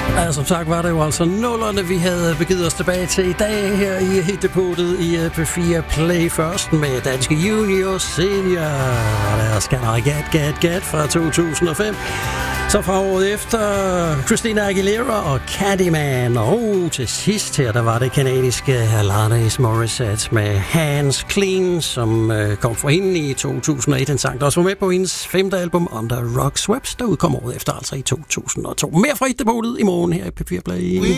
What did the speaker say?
Ja, som sagt var det jo altså nullerne, vi havde begivet os tilbage til i dag her i hitdepotet i P4 Play. Først med Danske Junior Senior, og der skal der Get fra 2005. Så fra året efter Christina Aguilera og Candyman. Og til sidst her, der var det kanadiske Alanis Morissette med Hands Clean, som kom fra hende i 2001. En sang, der også var med på hendes 5. album Under Rock Sweeps, der udkom året efter, altså i 2002. Mere fra hitdepotet i morgen her i P4 Play.